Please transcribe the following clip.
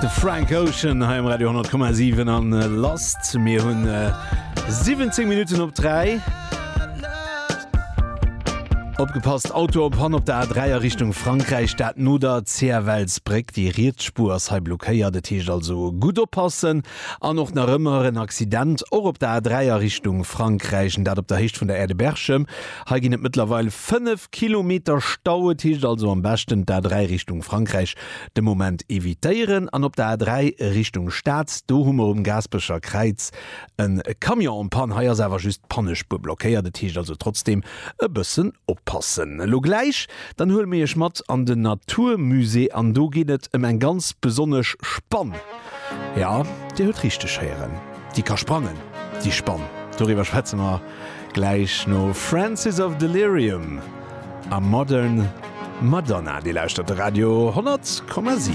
De Frank Ocean ha im Radio 10,7 an Last mir hunn 17 Minuten op 3. Opgepasst Auto op han op der A3er Richtung Frankreich dat no der Zerwelsbrick die Rietspur as halb blockéiert de Tisch also gut oppassen an noch nach ëmmer en Accident or op der A3er Richtung Frankreich dat op der Hecht vun der Erde Berchem ha gin net mittlerweile 5 Kilometer Staue Tisch also am besten der A3 Richtung Frankreich de Moment evitéieren an op der A3 Richtung Staats do hummer um Gaspecher Kreiz en Kamion Pan haier sewer just Pannespur blockéiert de Tisch also trotzdem e bëssen oppassen. Lo gleich, dann hol mir schmat an den Naturmusee an do ginet ein ganz besonnech Spann. Ja, die hört richtig scheren. Die kann spannen, die Spann. Darüber schwätzen wir gleich no Francis of Delirium. A Modern Madonna, die lauscht Radio 100,7.